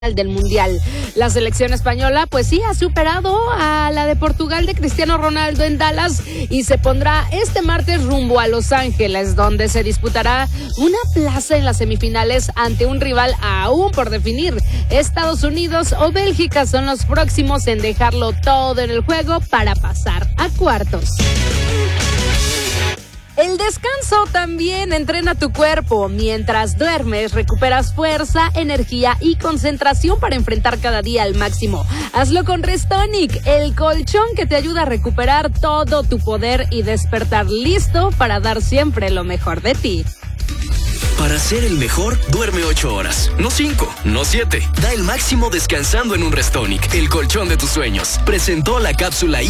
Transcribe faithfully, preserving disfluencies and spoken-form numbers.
del Mundial. La selección española pues sí ha superado a la de Portugal de Cristiano Ronaldo en Dallas y se pondrá este martes rumbo a Los Ángeles, donde se disputará una plaza en las semifinales ante un rival aún por definir. Estados Unidos o Bélgica son los próximos en dejarlo todo en el juego para pasar a cuartos. El descanso también entrena tu cuerpo. Mientras duermes, recuperas fuerza, energía y concentración para enfrentar cada día al máximo. Hazlo con Restonic, el colchón que te ayuda a recuperar todo tu poder y despertar listo para dar siempre lo mejor de ti. Para ser el mejor, duerme ocho horas, no cinco, no siete. Da el máximo descansando en un Restonic, el colchón de tus sueños. Presentó la cápsula